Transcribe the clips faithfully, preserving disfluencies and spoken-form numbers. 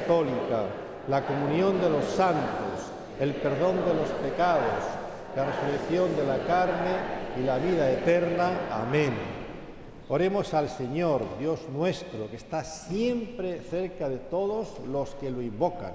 católica, la comunión de los santos, el perdón de los pecados, la resurrección de la carne y la vida eterna. Amén. Oremos al Señor, Dios nuestro, que está siempre cerca de todos los que lo invocan.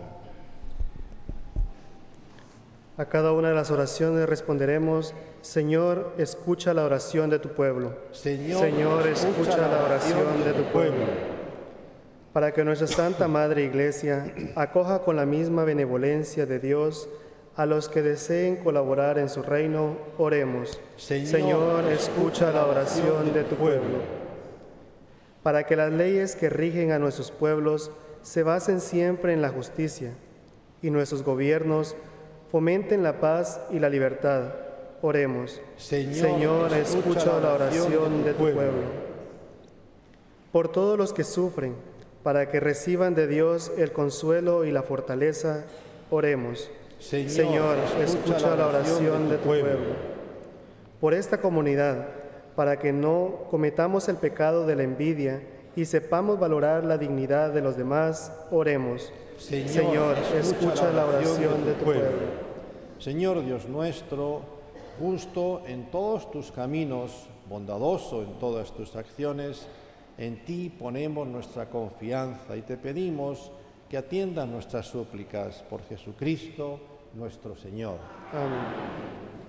A cada una de las oraciones responderemos: Señor, escucha la oración de tu pueblo. Señor, Señor, escucha la oración de tu pueblo. Para que nuestra Santa Madre Iglesia acoja con la misma benevolencia de Dios a los que deseen colaborar en su reino, oremos. Señor, Señor, escucha la oración de tu pueblo. Para que las leyes que rigen a nuestros pueblos se basen siempre en la justicia y nuestros gobiernos fomenten la paz y la libertad, oremos. Señor, Señor, escucha la oración de tu pueblo. Por todos los que sufren, para que reciban de Dios el consuelo y la fortaleza, oremos. Señor, Señor, escucha la oración de tu pueblo. Por esta comunidad, para que no cometamos el pecado de la envidia y sepamos valorar la dignidad de los demás, oremos. Señor, Señor, escucha la oración de tu pueblo. Señor Dios nuestro, justo en todos tus caminos, bondadoso en todas tus acciones, en ti ponemos nuestra confianza y te pedimos que atiendas nuestras súplicas por Jesucristo nuestro Señor. Amén.